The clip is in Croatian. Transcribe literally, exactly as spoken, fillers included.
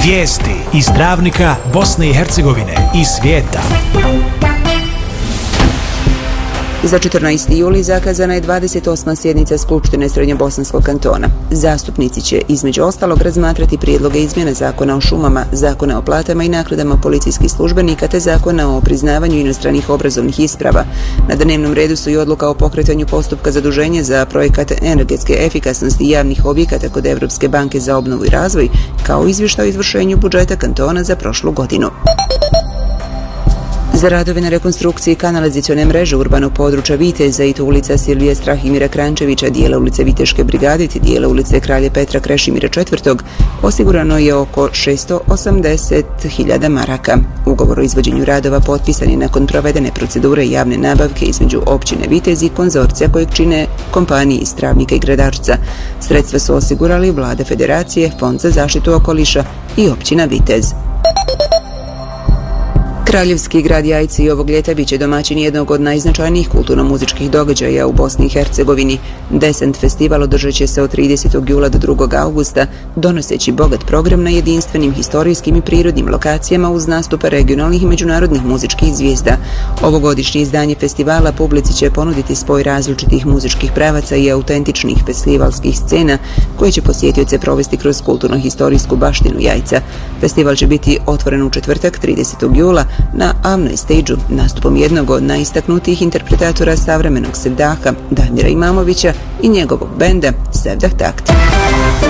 Vijesti iz Travnika, Bosne i Hercegovine i svijeta. Za četrnaesti juli zakazana je dvadeset osma sjednica Skupštine Srednjobosanskog kantona. Zastupnici će između ostalog razmatrati prijedloge izmjena Zakona o šumama, Zakona o platama i naknadama policijskih službenika te Zakona o priznavanju inostranih obrazovnih isprava. Na dnevnom redu su i odluka o pokretanju postupka zaduženja za projekat energetske efikasnosti javnih objekata kod Evropske banke za obnovu i razvoj, kao izvještaj o izvršenju budžeta kantona za prošlu godinu. Za radove na rekonstrukciji kanalizacione mreže urbanog područja Viteza i to ulica Silvije Strahimira Krančevića, dijela ulice Viteške brigade te dijela ulice Kralje Petra Krešimira četvrtog osigurano je oko šesto osamdeset hiljada maraka. Ugovor o izvođenju radova potpisan je nakon provedene procedure javne nabavke između općine Vitez i konzorcija kojeg čine kompanije iz Travnika i Gradačca. Sredstva su osigurali Vlada Federacije, Fond za zaštitu okoliša i općina Vitez. Kraljevski grad Jajce i ovog ljeta bit će domaćin jednog od najznačajnijih kulturno-muzičkih događaja u Bosni i Hercegovini. Descent festival održat će se od tridesetog jula do drugog augusta, donoseći bogat program na jedinstvenim historijskim i prirodnim lokacijama uz nastupe regionalnih i međunarodnih muzičkih zvijezda. Ovogodišnje izdanje festivala publici će ponuditi spoj različitih muzičkih pravaca i autentičnih festivalskih scena koje će posjetioce provesti kroz kulturno-historijsku baštinu Jajca. Festival će biti otvoren u četvrtak tridesetog jula na Avnoj stage-u nastupom jednog od najistaknutijih interpretatora savremenog sevdaha Damira Imamovića i njegovog benda Sevdah Takt.